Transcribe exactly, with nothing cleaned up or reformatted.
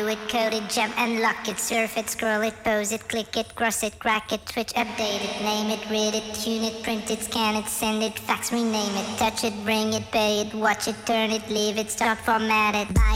view it, code it, jump and lock it, surf it, scroll it, pose it, click it, cross it, crack it, switch, update it, name it, read it, tune it, print it, scan it, send it, fax, rename it, touch it, bring it, pay it, watch it, turn it, leave it, start, format it, buy